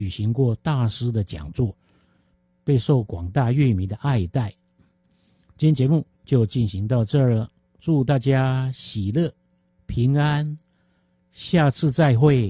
举行过大师的讲座，备受广大乐迷的爱戴。今天节目就进行到这儿了，祝大家喜乐平安，下次再会。